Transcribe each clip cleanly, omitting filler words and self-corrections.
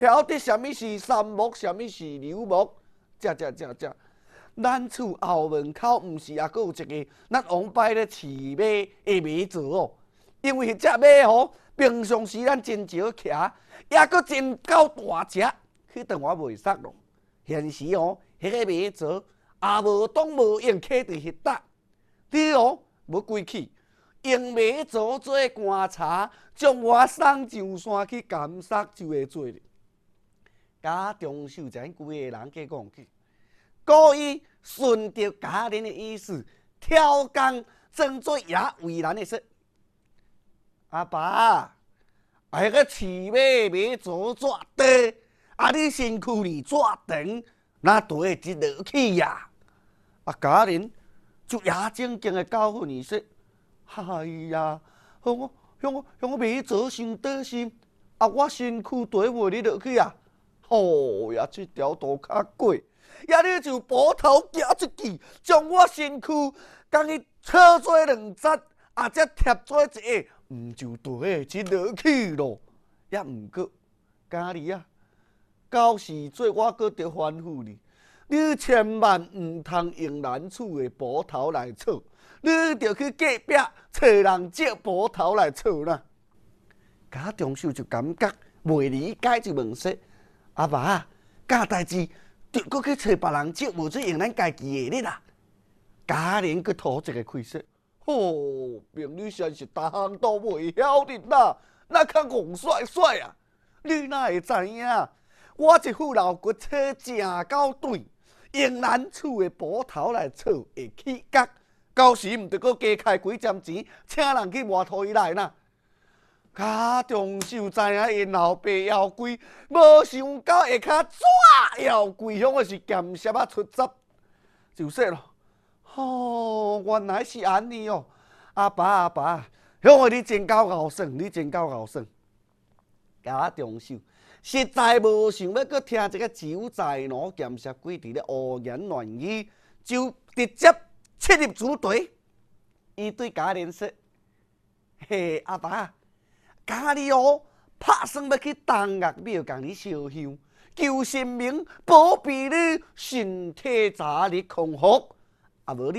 晓得什么是三木，什么是流木，这。咱厝后门口毋是还佫有一个咱王伯咧饲马的马座哦，因为迄只马吼，平常时咱真少骑，也佫真够大只，去当我袂杀咯。现时哦，迄个马座也无当无用，骑伫迄搭，你哦要归去，用马座做观察，将我送上山去监杀就会做哩。家中秀才规个人计讲起。故意顺着家人的意思，挑工装作也为难的说：“阿爸，迄个饲马要做怎地？你身躯呢怎长？哪对得落去呀？”家人就也正经的教训伊说：“哎呀，向我马做伤倒心，我身躯对袂你落去啊！哦呀，这条路较贵。”也你就捕头夹出去，将我身躯将伊扯做两截，才贴做一个，毋就对即落去咯。也毋过，家儿啊，到时做我搁着吩咐你，你千万毋通用咱厝的捕头来吵，你着去隔壁找人借捕头来吵啦。家中秀就感觉袂理解，就问说：“阿爸，干代志？”就搁去找别人借，无做用咱家己的哩啦。家人佮吐一个气说：“哦，明女真是逐项都袂晓得啦，那较戆帅帅啊！你哪会知影？我一副老骨车正够对，用咱厝的捕头来吵会起角，到时毋得搁加开几针钱，请人去摸讨伊来呐。”家中秀知影因老爸妖怪，无想到下骹纸妖怪，向的是剑舌啊出汁，就说咯：“哦，原来是安尼哦，阿爸，向的你真够敖算，你真够敖算。”家中秀实在无想要搁听一个酒财奴剑舌鬼伫咧胡言乱语，就直接切入主题。伊对家人说：“嘿，阿爸。”家里哦，拍算要去东岳庙共你烧香，求神明保庇你身体早日康复。无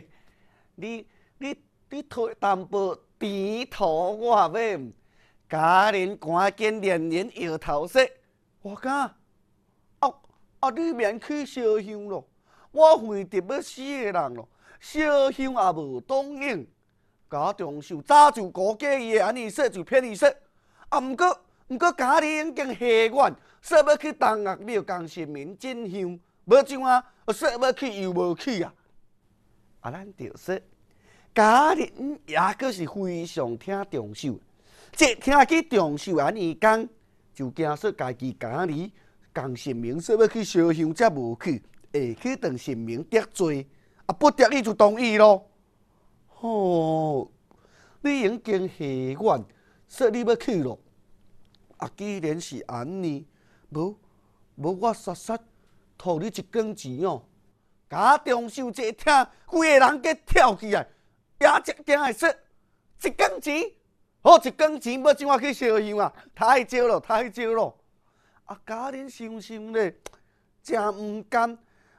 你退淡薄甜头我免。家人赶紧连连摇头说：“我讲你免去烧香咯，我为着要死个人咯，烧香也无当用。”家中秀早就估计伊会安尼说，就骗伊说：“毋过家己已经下愿，说要去东岳庙共神明进香，无怎啊？说要去又无去啊！”咱就说，家人也阁是非常听重秀，即听去重秀安尼讲，就惊说家己家里共神明说要去烧香，才无去，会去当神明得罪，不得已就同意咯。哦，你已经下愿说你要去咯，既然是安尼，无我煞吐你一根钱哦。家中秀这听，规个人皆跳起来，也一惊会说：“一根钱，好一根钱，要怎啊去烧香啊？太少咯！家人想想咧，真毋甘，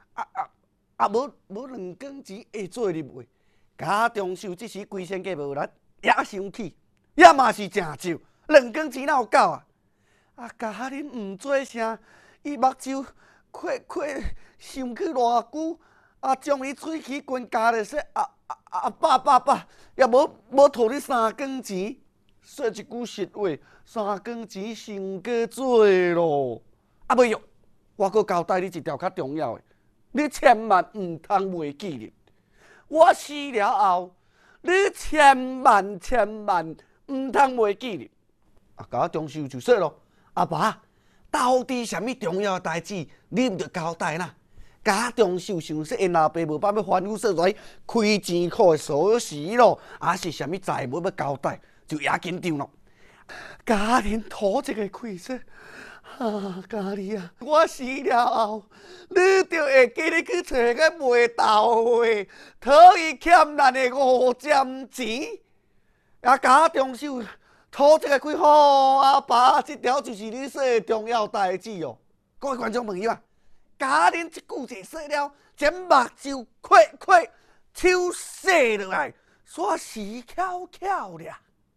无两根钱会做入袂？家中秀即时规身计无力，也生气，也嘛是真少，两根钱哪有够啊？家人毋做声，伊目睭快想去偌久，将伊喙齿关夹咧说：“爸，也无吐你3根钱。”说一句实话，3根钱伤过多咯。袂用，我阁交代你一条较重要的，你千万毋通袂记哩。我死了后，你千万毋通袂记哩。家中秀就说咯：“阿爸，到底什么重要的代志，你毋着交代啦？”家中秀想说，因老爸无办要吩咐说来开钱库的锁匙咯，是什么债务要交代，就也紧张咯。家人吐一个气说：“家儿啊，我死了后，你就会记得去找个卖豆的，讨伊欠咱的5针钱。”家中秀讨这个开好阿爸，这条就是你说的重要代志哦。各位观众朋友啊，家人一句话说了，这目睭快，手洗落来，煞时巧巧了。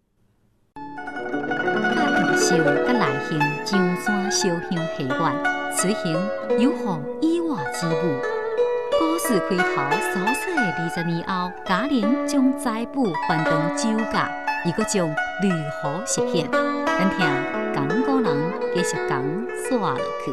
甲长寿甲内行上山烧香祈愿，此行有访意外之母。故事开头所说的20年后，家人将财富还当酒家，伊阁将如何实现？咱听讲古人继续讲说落去。